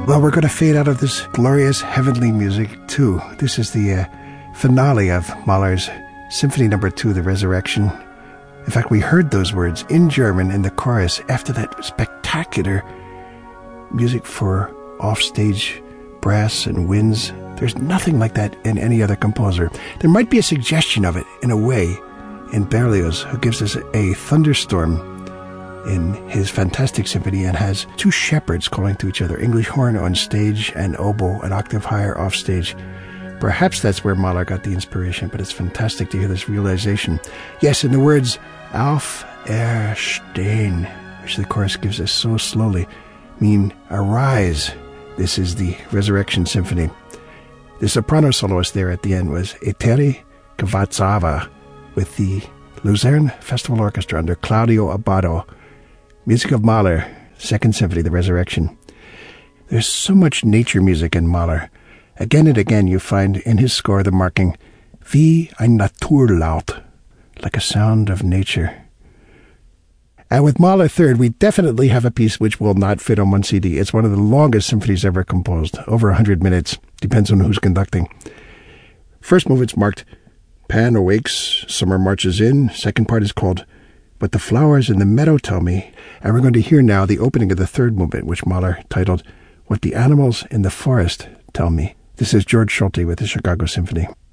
Well, we're going to fade out of this glorious heavenly music, too. This is the finale of Mahler's Symphony No. 2, The Resurrection. In fact, we heard those words in German in the chorus after that spectacular music for offstage brass and winds. There's nothing like that in any other composer. There might be a suggestion of it, in a way, in Berlioz, who gives us a thunderstorm in his fantastic symphony and has two shepherds calling to each other, English horn on stage and oboe an octave higher off stage. Perhaps that's where Mahler got the inspiration, but it's fantastic to hear this realization. Yes, in the words Auf erstehen, which the chorus gives us so slowly, mean arise. This is the Resurrection Symphony. The soprano soloist there at the end was Etteri Kavatsava with the Lucerne Festival Orchestra under Claudio Abbado. Music of Mahler, Second Symphony, The Resurrection. There's so much nature music in Mahler. Again and again you find in his score the marking wie ein Naturlaut, like a sound of nature. And with Mahler Third, we definitely have a piece which will not fit on one CD. It's one of the longest symphonies ever composed, over 100 minutes. Depends on who's conducting. First movement's marked Pan awakes, summer marches in. Second part is called What the Flowers in the Meadow Tell Me. And we're going to hear now the opening of the third movement, which Mahler titled What the Animals in the Forest Tell Me. This is George Solti with the Chicago Symphony.